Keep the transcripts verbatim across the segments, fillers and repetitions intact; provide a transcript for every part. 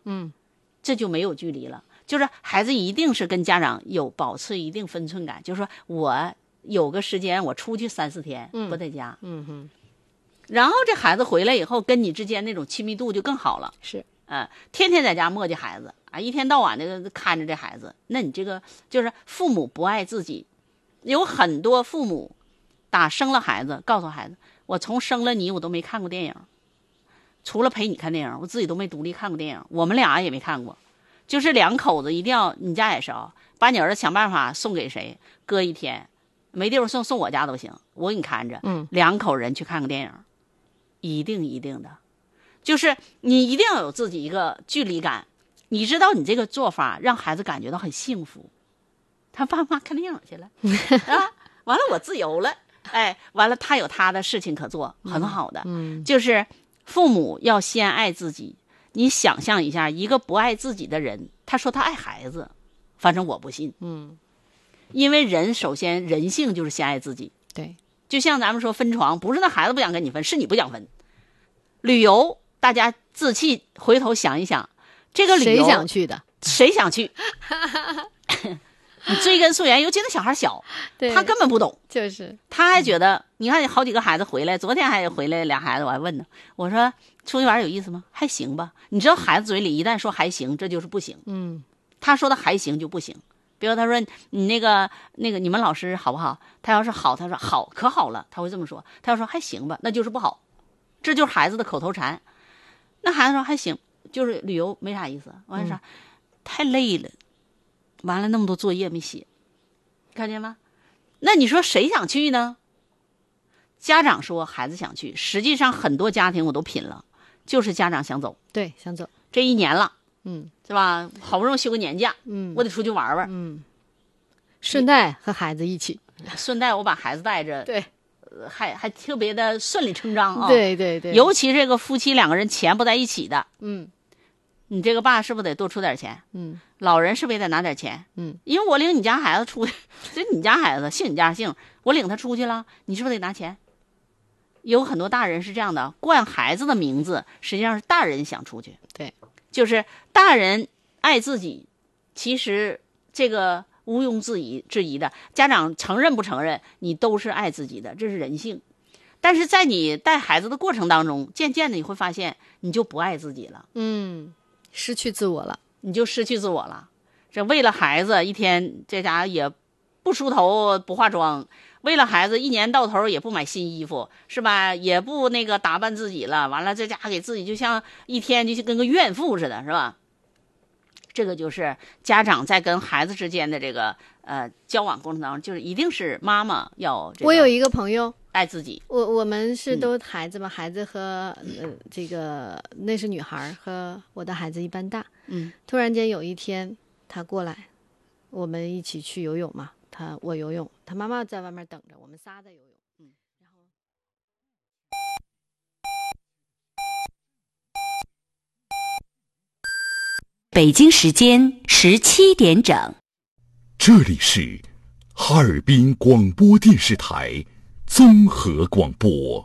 嗯， 这就没有距离了。就是孩子一定是跟家长有保持一定分寸感，就是说我有个时间我出去三四天不在家， 嗯哼， 然后这孩子回来以后跟你之间那种亲密度就更好了。 是， 呃，天天在家磨叽孩子啊，一天到晚的看着这孩子，那你这个就是父母不爱自己。有很多父母打生了孩子，告诉孩子，我从生了你我都没看过电影，除了陪你看电影，我自己都没独立看过电影，我们俩也没看过。就是两口子一定要，你家也是啊，把你儿子想办法送给谁，搁一天，没地方送，送我家都行，我给你看着。 嗯， 两口人去看个电影，一定一定的，就是你一定要有自己一个距离感，你知道你这个做法让孩子感觉到很幸福。他爸妈看电影去了啊，完了我自由了，哎，完了他有他的事情可做，很好的。 嗯， 就是父母要先爱自己。你想象一下，一个不爱自己的人，他说他爱孩子，反正我不信。 嗯， 因为人首先人性就是先爱自己。 对， 就像咱们说分床，不是那孩子不想跟你分，是你不想分。旅游，大家自弃回头想一想，这个旅游谁想去的？ 谁想去？你追根溯源，尤其那小孩小，他根本不懂， 就是他还觉得，你看好几个孩子回来，昨天还回来俩孩子，我还问呢，我说出去玩有意思吗？还行吧。你知道孩子嘴里一旦说还行，这就是不行。 嗯， 他说的还行就不行。比如他说你那个那个你们老师好不好？他要是好，他说好可好了，他会这么说。他要说还行吧，那就是不好。这就是孩子的口头禅。那孩子说还行，就是旅游没啥意思。完了啥？嗯、太累了。完了那么多作业没写，看见吗？那你说谁想去呢？家长说孩子想去，实际上很多家庭我都品了，就是家长想走。 对，想走。这一年了， 嗯， 是吧？好不容易休个年假， 嗯， 我得出去玩玩， 嗯，顺带和孩子一起， 顺带我把孩子带着， 对， 呃、还还特别的顺理成章啊。 对对对， 尤其这个夫妻两个人钱不在一起的， 嗯。 你这个爸是不是得多出点钱？ 嗯， 老人是不是也得拿点钱？ 嗯， 因为我领你家孩子出去，这你家孩子姓你家姓，我领他出去了，你是不是得拿钱？有很多大人是这样的，冠孩子的名字，实际上是大人想出去。 对， 就是大人爱自己，其实这个毋庸置疑质疑的，家长承认不承认，你都是爱自己的，这是人性。但是在你带孩子的过程当中，渐渐的你会发现，你就不爱自己了。 嗯。失去自我了， 你就失去自我了。这为了孩子，一天这家也不梳头不化妆，为了孩子一年到头也不买新衣服，是吧？也不那个打扮自己了，完了这家给自己就像一天就跟个怨妇似的，是吧？这个就是家长在跟孩子之间的这个呃交往过程当中，就是一定是妈妈要、这个。 我有一个朋友爱自己， 我我们是都孩子嘛，嗯、孩子和呃这个那是女孩，和我的孩子一般大。 嗯， 突然间有一天他过来，我们一起去游泳嘛，他我游泳，他妈妈在外面等着，我们仨在游泳。嗯，然后北京时间十七点整， 这里是哈尔滨广播电视台综合广播。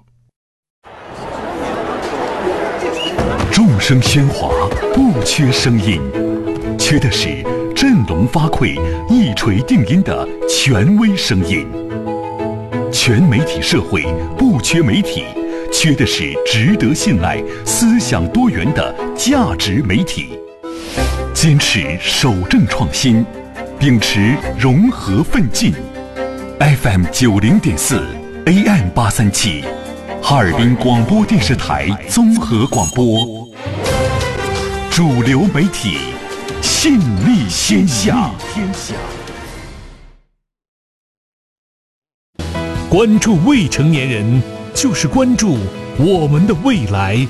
众声喧哗，不缺声音，缺的是振聋发聩、一锤定音的权威声音。全媒体社会不缺媒体，缺的是值得信赖、思想多元的价值媒体。坚持守正创新，秉持融合奋进。F M 九零点四 A M 八三七，哈尔滨广播电视台综合广播，主流媒体，信力天下。 关注未成年人，就是关注我们的未来。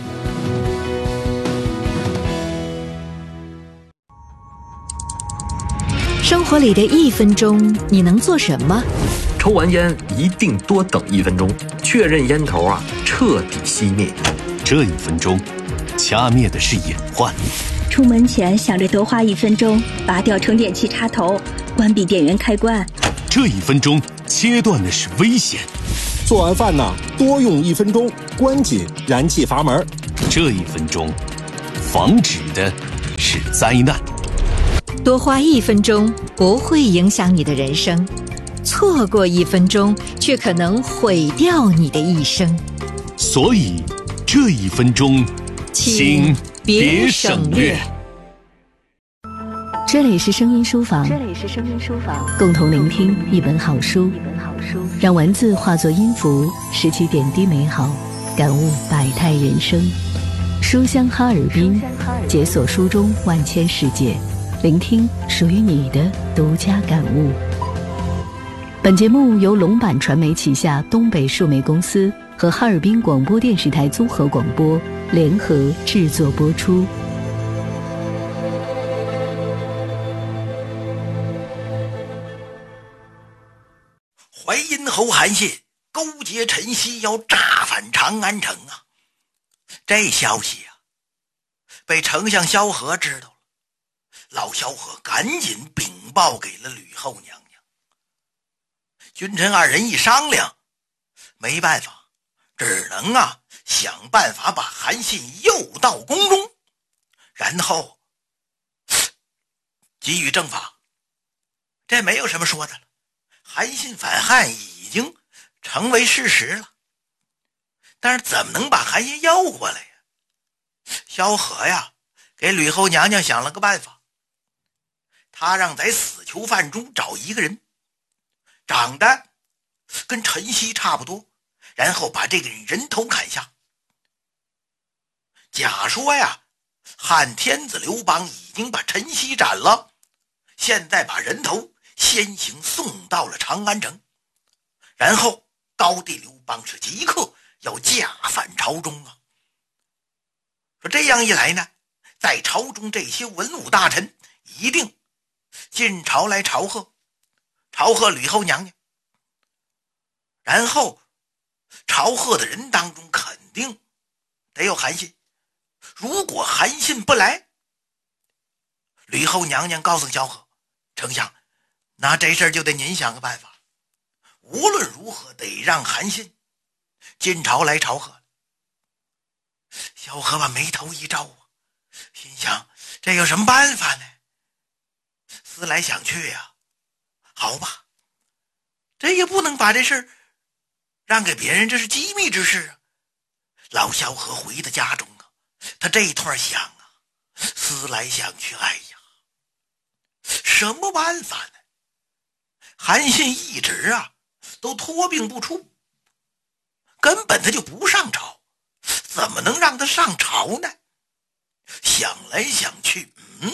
生活里的一分钟，你能做什么？ 抽完烟一定多等一分钟，确认烟头啊彻底熄灭。 这一分钟，掐灭的是隐患。 出门前想着多花一分钟，拔掉充电器插头，关闭电源开关。 这一分钟，切断的是危险。 做完饭呢，多用一分钟，关紧燃气阀门。 这一分钟，防止的是灾难。 多花一分钟不会影响你的人生，错过一分钟却可能毁掉你的一生。 所以这一分钟，请别省略。 这里是声音书房， 这里是声音书房， 共同聆听一本好书， 一本好书， 让文字化作音符，拾起点滴美好，感悟百态人生。书香哈尔滨，解锁书中万千世界，聆听属于你的独家感悟。本节目由龙版传媒旗下东北数媒公司和哈尔滨广播电视台综合广播联合制作播出。 淮阴侯韩信勾结陈豨要炸反长安城啊！这消息啊，被丞相萧何知道了。老萧何赶紧禀报给了吕后娘娘。君臣二人一商量，没办法，只能啊想办法把韩信诱到宫中，然后给予正法。这没有什么说的了。韩信反汉已经成为事实了，但是怎么能把韩信要过来呀？萧何呀给吕后娘娘想了个办法，他让在死囚犯中找一个人，长得跟陈豨差不多，然后把这个人人头砍下。假说呀汉天子刘邦已经把陈豨斩了，现在把人头先行送到了长安城，然后高帝刘邦是即刻要驾返朝中啊。说这样一来呢，在朝中这些文武大臣一定进朝来朝贺，朝贺吕后娘娘，然后朝贺的人当中肯定得有韩信。如果韩信不来，吕后娘娘告诉萧何，丞相，那这事儿就得您想个办法，无论如何得让韩信进朝来朝贺。萧何把眉头一皱啊，心想这有什么办法呢？思来想去呀、啊，好吧，这也不能把这事儿让给别人，这是机密之事啊。老萧何回到家中啊，他这一段想啊，思来想去，哎呀，什么办法呢？韩信一直啊都托病不出，根本他就不上朝，怎么能让他上朝呢？想来想去，嗯，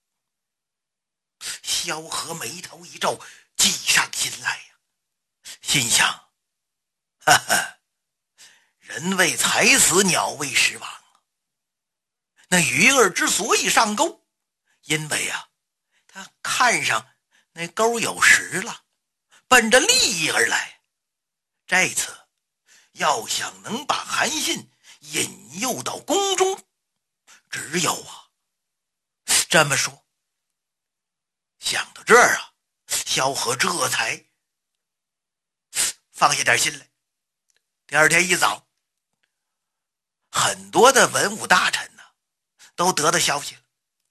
萧何眉头一皱，计上心来呀，心想，哈哈，人为财死，鸟为食亡。那鱼儿之所以上钩，因为啊他看上那钩有食了，奔着利益而来。这次要想能把韩信引诱到宫中，只有啊这么说。想到这儿啊，萧何这才放下点心来。第二天一早，很多的文武大臣呢都得到消息了，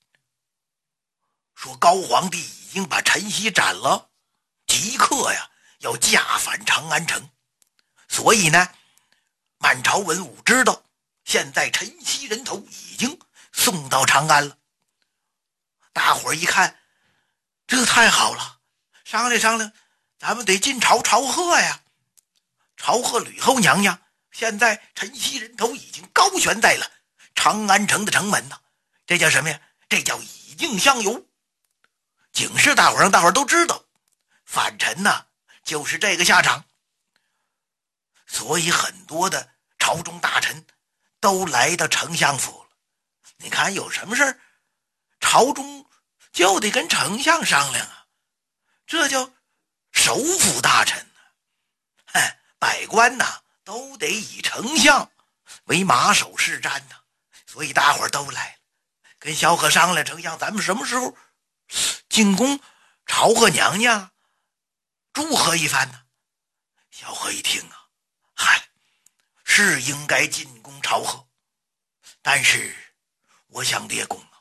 说高皇帝已经把陈豨斩了，即刻呀要驾返长安城。所以呢，满朝文武知道现在陈豨人头已经送到长安了。大伙儿一看，这太好了，商量商量，咱们得进朝朝贺呀。朝贺吕后娘娘，现在陈豨人头已经高悬在了长安城的城门呢。这叫什么呀？这叫以儆相尤，警示大伙儿，让大伙儿都知道反臣呢就是这个下场。所以很多的朝中大臣都来到丞相府了。你看有什么事儿，朝中就得跟丞相商量啊，这叫首辅大臣呢、啊。百官呐都得以丞相为马首是瞻呐。所以大伙儿都来了，跟萧何商量，丞相咱们什么时候进宫朝贺娘娘，祝贺一番呢？萧何一听啊，嗨，是应该进宫朝贺，但是我想列公啊，